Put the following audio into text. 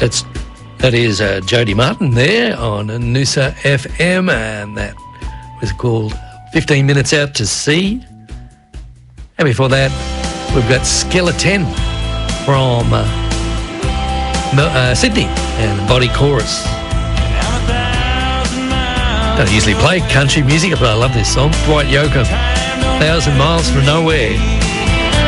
That is Jody Martin there on Noosa FM, and that was called 15 Minutes Out to Sea. And before that, we've got Skeleton from Sydney and Body Chorus. Don't usually play country music, but I love this song. Dwight Yoakam, 1,000 Miles from Nowhere.